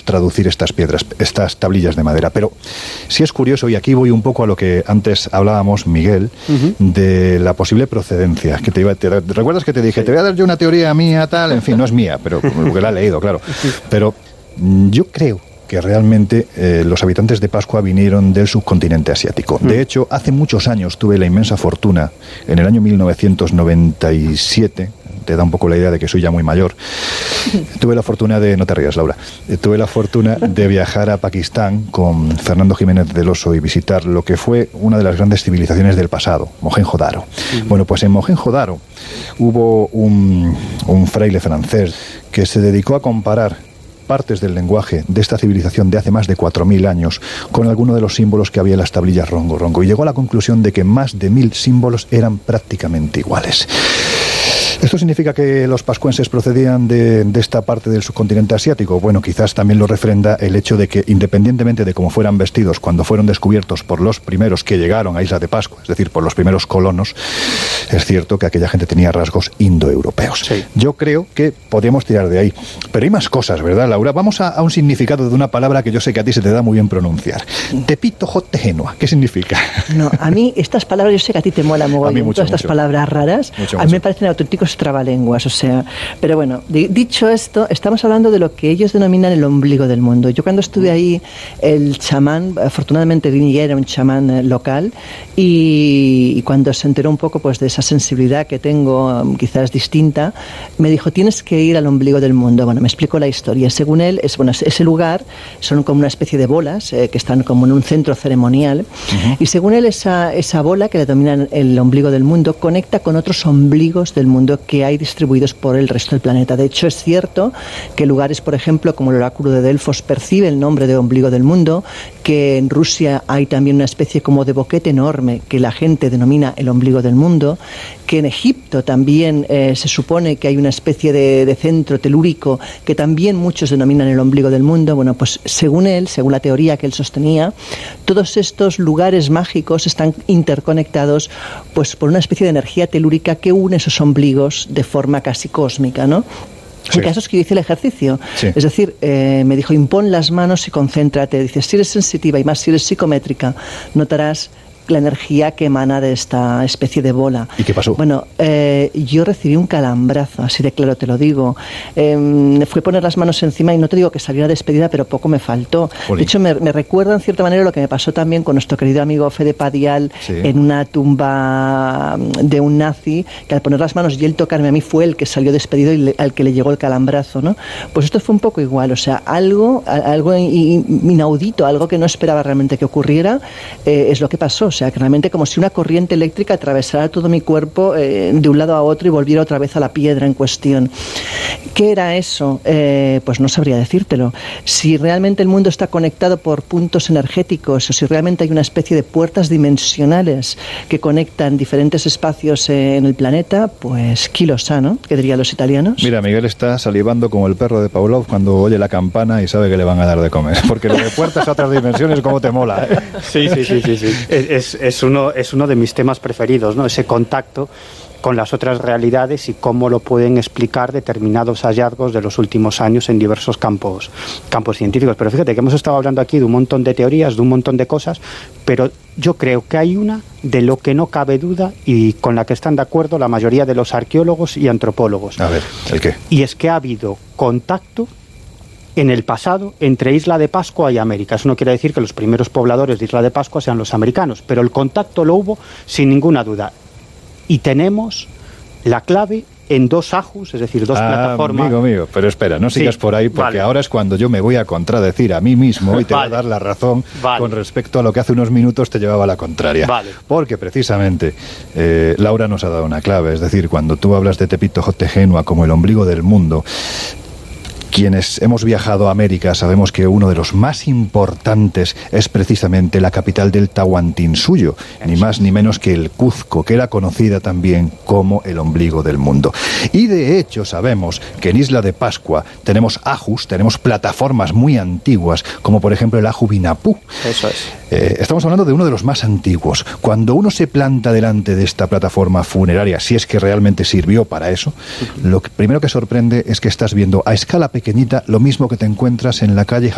traducir estas piedras, estas tablillas de madera. Pero sí es curioso, y aquí voy un poco a lo que antes hablábamos, Miguel, de la posible procedencia. Que ¿recuerdas que te dije, te voy a dar yo una teoría mía, tal? En fin, no es mía, pero porque la he leído, claro. Pero yo creo que realmente los habitantes de Pascua vinieron del subcontinente asiático. De hecho, hace muchos años tuve la inmensa fortuna, en el año 1997, te da un poco la idea de que soy ya muy mayor, tuve la fortuna de, no te rías, Laura, tuve la fortuna de viajar a Pakistán con Fernando Jiménez del Oso y visitar lo que fue una de las grandes civilizaciones del pasado, Mohenjo-Daro. Bueno, pues en Mohenjo-Daro hubo un fraile francés que se dedicó a comparar partes del lenguaje de esta civilización de hace más de 4.000 años con algunos de los símbolos que había en las tablillas rongo-rongo, y llegó a la conclusión de que más de 1.000 símbolos eran prácticamente iguales. ¿Esto significa que los pascuenses procedían de esta parte del subcontinente asiático? Bueno, quizás también lo refrenda el hecho de que, independientemente de cómo fueran vestidos cuando fueron descubiertos por los primeros que llegaron a Isla de Pascua, es decir, por los primeros colonos, es cierto que aquella gente tenía rasgos indoeuropeos. Sí. Yo creo que podríamos tirar de ahí. Pero hay más cosas, ¿verdad, Laura? Vamos a un significado de una palabra que yo sé que a ti se te da muy bien pronunciar. Tepito Jotegenua. ¿Qué significa? No, a mí estas palabras, yo sé que a ti te mola mogollón, todas estas palabras raras, a mí me parecen auténticos trabalenguas, o sea, pero bueno, dicho esto, estamos hablando de lo que ellos denominan el ombligo del mundo. Yo cuando estuve ahí, el chamán, afortunadamente Vini era un chamán local, y cuando se enteró un poco pues de esa sensibilidad que tengo, quizás distinta, me dijo, tienes que ir al ombligo del mundo. Bueno, me explicó la historia. Según él, ese lugar son como una especie de bolas que están como en un centro ceremonial, y según él esa bola que le denominan el ombligo del mundo conecta con otros ombligos del mundo que hay distribuidos por el resto del planeta. De hecho, es cierto que lugares, por ejemplo, como el oráculo de Delfos percibe el nombre de ombligo del mundo, que en Rusia hay también una especie como de boquete enorme que la gente denomina el ombligo del mundo, que en Egipto también se supone que hay una especie de centro telúrico que también muchos denominan el ombligo del mundo. Bueno, pues según él, según la teoría que él sostenía, todos estos lugares mágicos están interconectados pues por una especie de energía telúrica que une esos ombligos de forma casi cósmica, ¿no? Sí. El caso es que yo hice el ejercicio, sí. Es decir, me dijo, impón las manos y concéntrate. Dice, si eres sensitiva y más si eres psicométrica, notarás la energía que emana de esta especie de bola. ¿Y qué pasó? Bueno, yo recibí un calambrazo, así de claro te lo digo. Fue poner las manos encima y no te digo que saliera despedida, pero poco me faltó. Jolín. De hecho, me recuerda en cierta manera lo que me pasó también con nuestro querido amigo Fede Padial, sí, en una tumba de un nazi, que al poner las manos y él tocarme a mí fue el que salió despedido y al que le llegó el calambrazo, ¿no? Pues esto fue un poco igual, o sea, algo inaudito, algo que no esperaba realmente que ocurriera, es lo que pasó. O sea, que realmente como si una corriente eléctrica atravesara todo mi cuerpo de un lado a otro y volviera otra vez a la piedra en cuestión. ¿Qué era eso? Pues no sabría decírtelo. Si realmente el mundo está conectado por puntos energéticos o si realmente hay una especie de puertas dimensionales que conectan diferentes espacios en el planeta, pues chi lo sa, ¿no? ¿Qué dirían los italianos? Mira, Miguel está salivando como el perro de Pavlov cuando oye la campana y sabe que le van a dar de comer. Porque lo de puertas a otras dimensiones, ¿cómo te mola? Sí. Es uno de mis temas preferidos, ¿no? Ese contacto con las otras realidades y cómo lo pueden explicar determinados hallazgos de los últimos años en diversos campos científicos. Pero fíjate que hemos estado hablando aquí de un montón de teorías, de un montón de cosas, pero yo creo que hay una de lo que no cabe duda y con la que están de acuerdo la mayoría de los arqueólogos y antropólogos. A ver, ¿el qué? Y es que ha habido contacto en el pasado entre Isla de Pascua y América. Eso no quiere decir que los primeros pobladores de Isla de Pascua sean los americanos, pero el contacto lo hubo sin ninguna duda. Y tenemos la clave en dos ajus, es decir, dos plataformas. Amigo mío, pero espera, no sigas por ahí, porque ahora es cuando yo me voy a contradecir a mí mismo y te voy a dar la razón con respecto a lo que hace unos minutos te llevaba la contraria. Porque precisamente Laura nos ha dado una clave, es decir, cuando tú hablas de Tepito Jotegenua como el ombligo del mundo, quienes hemos viajado a América sabemos que uno de los más importantes es precisamente la capital del Tahuantinsuyo, ni más ni menos que el Cuzco, que era conocida también como el ombligo del mundo. Y de hecho sabemos que en Isla de Pascua tenemos ajus, tenemos plataformas muy antiguas, como por ejemplo el Aju Binapú. Eso es. Estamos hablando de uno de los más antiguos. Cuando uno se planta delante de esta plataforma funeraria, si es que realmente sirvió para eso, lo primero que sorprende es que estás viendo a escala pequeñita lo mismo que te encuentras en la calle